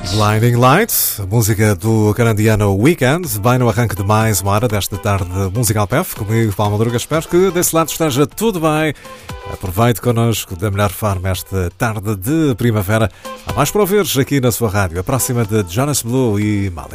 Blinding Lights, a música do canadiano Weekend, bem no arranque de mais uma hora desta tarde musical PF, comigo, Paulo Madruga. Espero que desse lado esteja tudo bem. Aproveite connosco da melhor forma esta tarde de primavera. Há mais para ouvir aqui na sua rádio, a próxima de Jonas Blue e Mali.